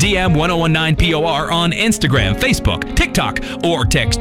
DM 1019POR on Instagram, Facebook, TikTok, or text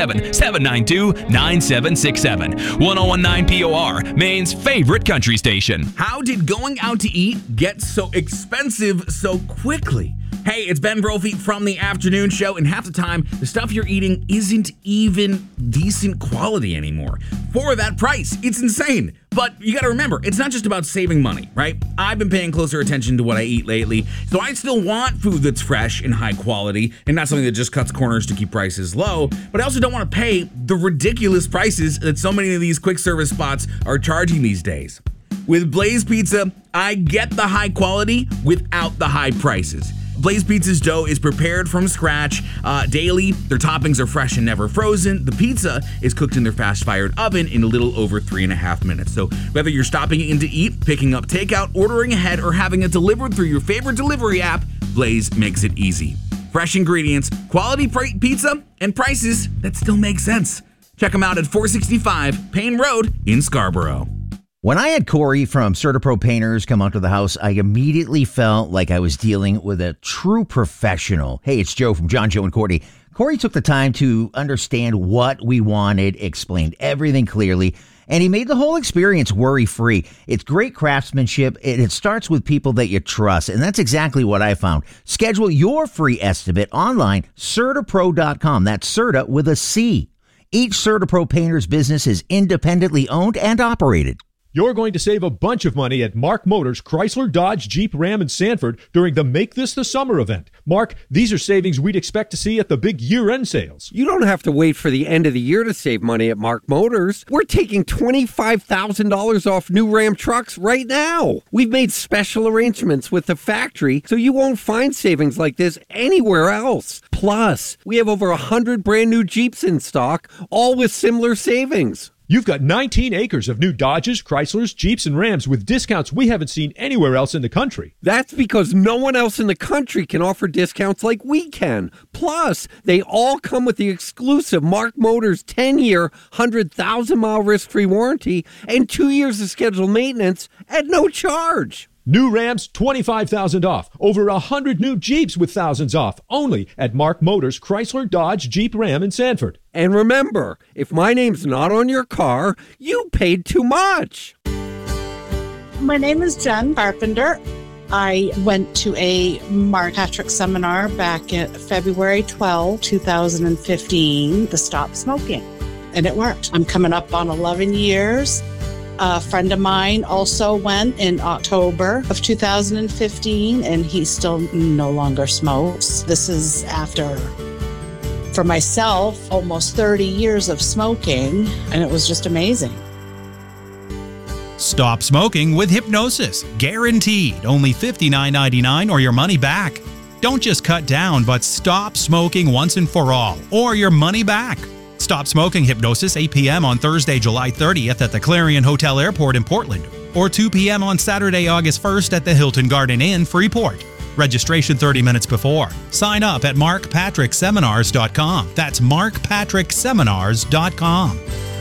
207-792-9767. 1019POR, Maine's favorite country station. How did going out to eat get so expensive so quickly? Hey, it's Ben Brophy from the afternoon show, and half the time, the stuff you're eating isn't even decent quality anymore. For that price, it's insane. But you gotta remember, it's not just about saving money, right? I've been paying closer attention to what I eat lately, so I still want food that's fresh and high quality, and not something that just cuts corners to keep prices low, but I also don't want to pay the ridiculous prices that so many of these quick service spots are charging these days. With Blaze Pizza, I get the high quality without the high prices. Blaze Pizza's dough is prepared from scratch daily. Their toppings are fresh and never frozen. The pizza is cooked in their fast-fired oven in a little over 3.5 minutes. So whether you're stopping in to eat, picking up takeout, ordering ahead, or having it delivered through your favorite delivery app, Blaze makes it easy. Fresh ingredients, quality pizza, and prices that still make sense. Check them out at 465 Payne Road in Scarborough. When I had Corey from CertaPro Painters come out to the house, I immediately felt like I was dealing with a true professional. Hey, it's Joe from John, Joe, and Courtney. Corey took the time to understand what we wanted, explained everything clearly, and he made the whole experience worry-free. It's great craftsmanship, and it starts with people that you trust, and that's exactly what I found. Schedule your free estimate online, CertaPro.com. That's Certa with a C. Each CertaPro Painters business is independently owned and operated. You're going to save a bunch of money at Mark Motors, Chrysler, Dodge, Jeep, Ram, and Sanford during the Make This the Summer event. Mark, these are savings we'd expect to see at the big year-end sales. You don't have to wait for the end of the year to save money at Mark Motors. We're taking $25,000 off new Ram trucks right now. We've made special arrangements with the factory, so you won't find savings like this anywhere else. Plus, we have over 100 brand new Jeeps in stock, all with similar savings. You've got 19 acres of new Dodges, Chryslers, Jeeps, and Rams with discounts we haven't seen anywhere else in the country. That's because no one else in the country can offer discounts like we can. Plus, they all come with the exclusive Mark Motors 10-year, 100,000-mile risk-free warranty and 2 years of scheduled maintenance at no charge. New Rams, $25,000 off. Over 100 new Jeeps with thousands off. Only at Mark Motors, Chrysler, Dodge, Jeep, Ram, and Sanford. And remember, if my name's not on your car, you paid too much. My name is Jen Carpenter. I went to a Mark Patrick seminar back in February 12, 2015, to stop smoking. And it worked. I'm coming up on 11 years. A friend of mine also went in October of 2015, and he still no longer smokes. This is after, for myself, almost 30 years of smoking, and it was just amazing. Stop smoking with hypnosis. Guaranteed. Only $59.99 or your money back. Don't just cut down, but stop smoking once and for all, or your money back. Stop Smoking Hypnosis, 8 p.m. on Thursday, July 30th at the Clarion Hotel Airport in Portland, or 2 p.m. on Saturday, August 1st at the Hilton Garden Inn, Freeport. Registration 30 minutes before. Sign up at markpatrickseminars.com. That's markpatrickseminars.com.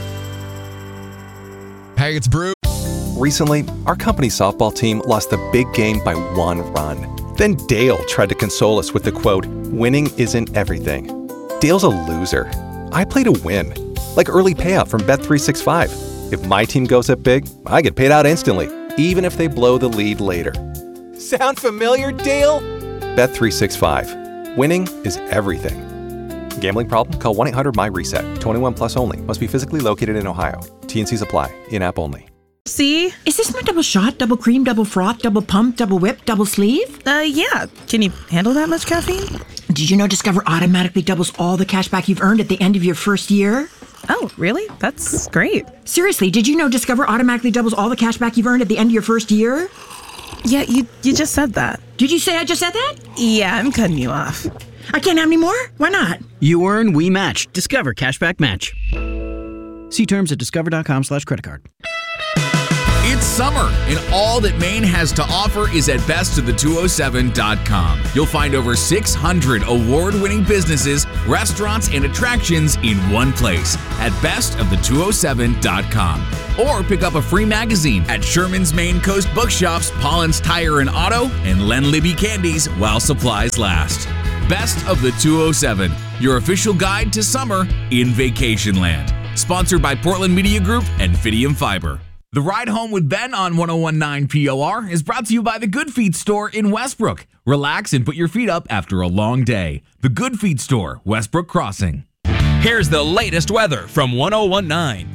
Hey, it's Brew. Recently, our company's softball team lost the big game by 1 run. Then Dale tried to console us with the quote, "Winning isn't everything." Dale's a loser. I play to win, like early payout from Bet365. If my team goes up big, I get paid out instantly, even if they blow the lead later. Sound familiar, Dale? Bet365. Winning is everything. Gambling problem? Call 1-800-MY-RESET. 21 plus only. Must be physically located in Ohio. T&Cs apply. In-app only. See? Is this my double shot, double cream, double froth, double pump, double whip, double sleeve? Yeah. Can you handle that much caffeine? Did you know Discover automatically doubles all the cash back you've earned at the end of your first year? Oh, really? That's great. Seriously, did you know Discover automatically doubles all the cash back you've earned at the end of your first year? Yeah, you just said that. Did you say I just said that? Yeah, I'm cutting you off. I can't have any more? Why not? You earn, we match. Discover Cashback Match. See terms at discover.com/creditcard. It's summer, and all that Maine has to offer is at bestofthe207.com. You'll find over 600 award-winning businesses, restaurants, and attractions in one place at bestofthe207.com. Or pick up a free magazine at Sherman's Maine Coast Bookshops, Pollen's Tire and Auto, and Len Libby Candies while supplies last. Best of the 207, your official guide to summer in Vacationland. Sponsored by Portland Media Group and Fidium Fiber. The Ride Home with Ben on 101.9 POR is brought to you by the Good Feet Store in Westbrook. Relax and put your feet up after a long day. The Good Feet Store, Westbrook Crossing. Here's the latest weather from 101.9.